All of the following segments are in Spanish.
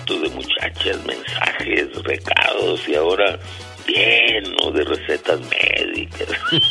fotos de muchachas, mensajes, recados, y ahora lleno de recetas médicas.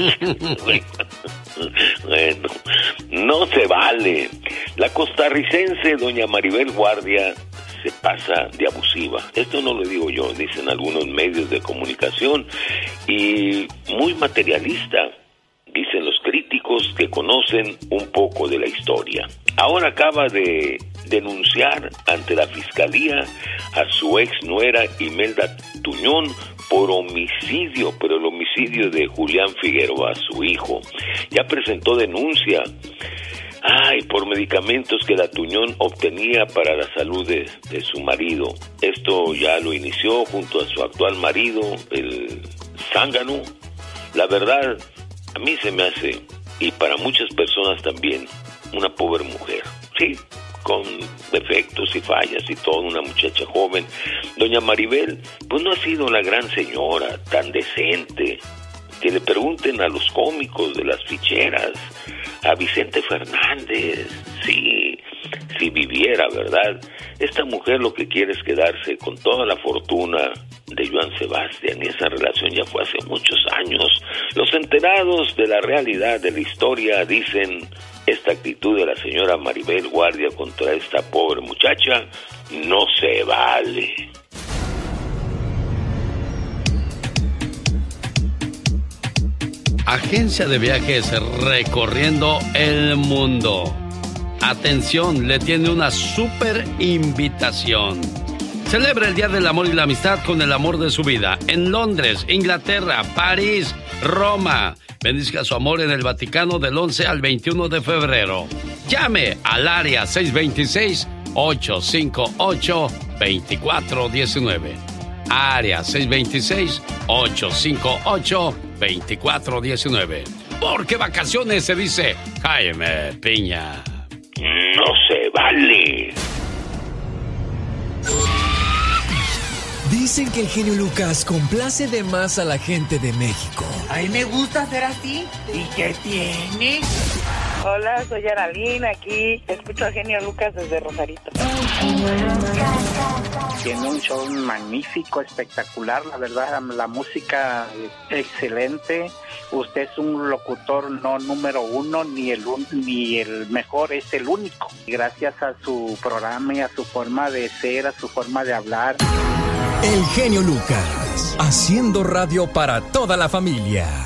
Bueno, no se vale. La costarricense doña Maribel Guardia se pasa de abusiva. Esto no lo digo yo, dicen algunos medios de comunicación, y muy materialista, dicen los críticos que conocen un poco de la historia. Ahora acaba de denunciar ante la fiscalía a su ex nuera Imelda Tuñón por homicidio, pero el homicidio de Julián Figueroa, su hijo. Ya presentó denuncia por medicamentos que la Tuñón obtenía para la salud de su marido. Esto ya lo inició junto a su actual marido, el zángano. La verdad, a mí se me hace, y para muchas personas también, una pobre mujer. Sí, con defectos y fallas y todo, una muchacha joven. Doña Maribel, pues no ha sido la gran señora, tan decente. Que le pregunten a los cómicos de las ficheras, a Vicente Fernández, si viviera, ¿verdad? Esta mujer lo que quiere es quedarse con toda la fortuna de Joan Sebastián, y esa relación ya fue hace muchos años. Los enterados de la realidad de la historia dicen: esta actitud de la señora Maribel Guardia contra esta pobre muchacha no se vale. Agencia de viajes recorriendo el mundo. Atención, le tiene una súper invitación. Celebra el Día del Amor y la Amistad con el amor de su vida en Londres, Inglaterra, París, Roma. Bendizca su amor en el Vaticano del 11 al 21 de febrero. Llame al área 626-858-2419. Área 626-858-2419. Porque vacaciones se dice Jaime Piña. No se vale. Dicen que el genio Lucas complace de más a la gente de México. A mí me gusta ser así. ¿Y qué tiene? Hola, soy Aralina, aquí escucho a genio Lucas desde Rosarito. Tiene un show magnífico, espectacular, la verdad, la música excelente. Usted es un locutor no número uno, ni el mejor, es el único. Gracias a su programa y a su forma de ser, a su forma de hablar. El genio Lucas, haciendo radio para toda la familia.